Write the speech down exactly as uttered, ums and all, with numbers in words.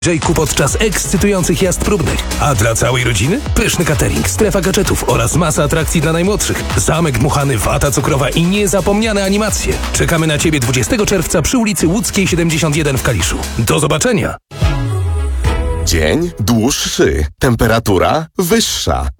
Jayku podczas ekscytujących jazd próbnych. A dla całej rodziny? Pyszny catering, strefa gadżetów oraz masa atrakcji dla najmłodszych. Zamek dmuchany, wata cukrowa i niezapomniane animacje. Czekamy na Ciebie dwudziestego czerwca przy ulicy Łódzkiej siedemdziesiąt jeden w Kaliszu. Do zobaczenia! Dzień dłuższy, temperatura wyższa.